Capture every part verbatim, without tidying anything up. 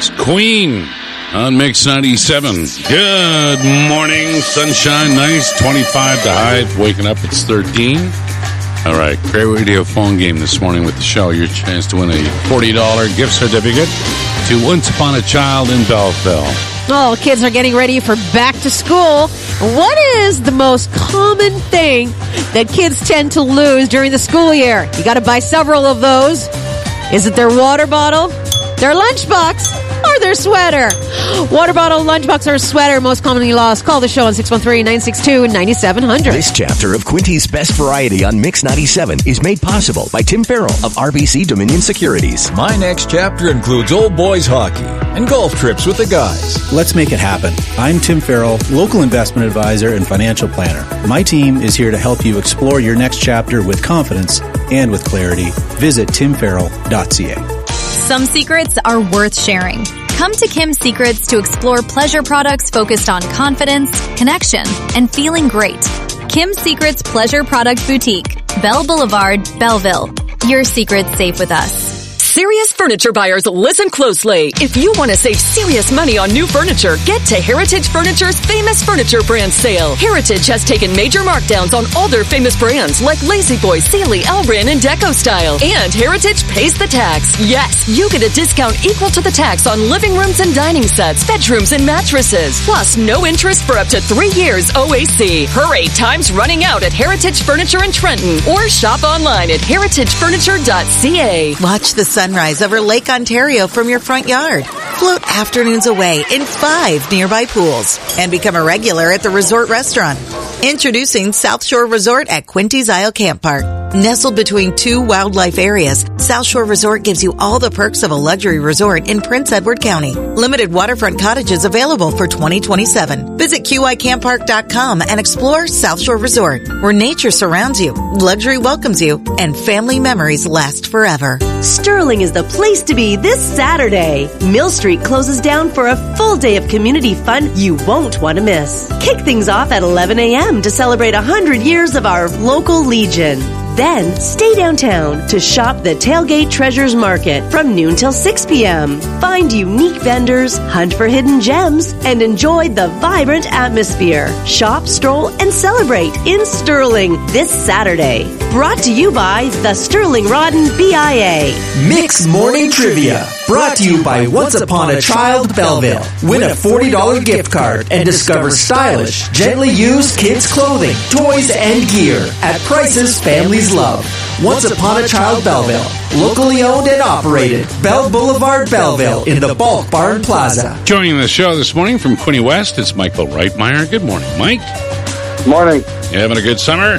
It's Queen on Mix ninety-seven. Good morning. Sunshine, nice. twenty-five to high. Waking up, it's thirteen. All right. Great radio phone game this morning with the show. Your chance to win a forty dollars gift certificate to Once Upon a Child in Belleville. Oh, kids are getting ready for back to school. What is the most common thing that kids tend to lose during the school year? You got to buy several of those. Is it their water bottle, their lunchbox, or their sweater? Water bottle, lunchbox, or sweater most commonly lost. Call the show on six one three, nine six two, nine seven zero zero. This chapter of Quinty's Best Variety on Mix ninety-seven is made possible by Tim Farrell of R B C Dominion Securities. My next chapter includes old boys hockey and golf trips with the guys. Let's make it happen. I'm Tim Farrell, local investment advisor and financial planner. My team is here to help you explore your next chapter with confidence and with clarity. Visit tim farrell dot c a. Some secrets are worth sharing. Come to Kim's Secrets to explore pleasure products focused on confidence, connection, and feeling great. Kim's Secrets Pleasure Product Boutique, Bell Boulevard, Belleville. Your secret's safe with us. Serious furniture buyers, listen closely. If you want to save serious money on new furniture, get to Heritage Furniture's Famous Furniture Brand Sale. Heritage has taken major markdowns on all their famous brands like La-Z-Boy, Sealy, Elrin, and Deco Style. And Heritage pays the tax. Yes, you get a discount equal to the tax on living rooms and dining sets, bedrooms, and mattresses. Plus, no interest for up to three years O A C. Hurry, time's running out at Heritage Furniture in Trenton. Or shop online at heritage furniture dot c a. Watch the sunrise over Lake Ontario from your front yard. Float afternoons away in five nearby pools and become a regular at the resort restaurant. Introducing South Shore Resort at Quinty's Isle Camp Park. Nestled between two wildlife areas, South Shore Resort gives you all the perks of a luxury resort in Prince Edward County. Limited waterfront cottages available for twenty twenty-seven. Visit q i camp park dot com and explore South Shore Resort, where nature surrounds you, luxury welcomes you, and family memories last forever. Sterling is the place to be this Saturday. Mill Street closes down for a full day of community fun you won't want to miss. Kick things off at eleven a.m. to celebrate one hundred years of our local Legion. Then, stay downtown to shop the Tailgate Treasures Market from noon till six p.m. Find unique vendors, hunt for hidden gems, and enjoy the vibrant atmosphere. Shop, stroll, and celebrate in Sterling this Saturday. Brought to you by the Sterling Rodden B I A. Mix Morning Trivia. Brought to you by Once Upon a Child Belleville. Win a forty dollars gift card and discover stylish, gently used kids' clothing, toys, and gear at prices families love. Once Upon a Child Belleville. Locally owned and operated. Bell Boulevard, Belleville in the Bulk Barn Plaza. Joining the show this morning from Quinte West, it's Michael Reitmeyer. Good morning, Mike. Morning. You having a good summer?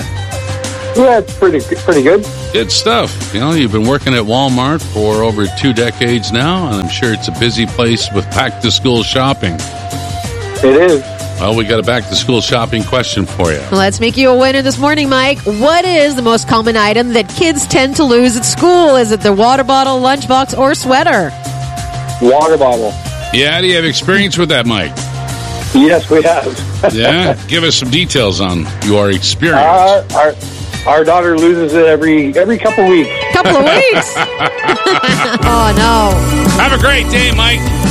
Yeah, it's pretty pretty good. Good stuff. You know, you've been working at Walmart for over two decades now, and I'm sure it's a busy place with back-to-school shopping. It is. Well, we got a back-to-school shopping question for you. Let's make you a winner this morning, Mike. What is the most common item that kids tend to lose at school? Is it their water bottle, lunchbox, or sweater? Water bottle. Yeah, do you have experience with that, Mike? Yes, we have. Yeah? Give us some details on your experience. Uh, our, our daughter loses it every every couple weeks. Couple of weeks? Oh, no. Have a great day, Mike.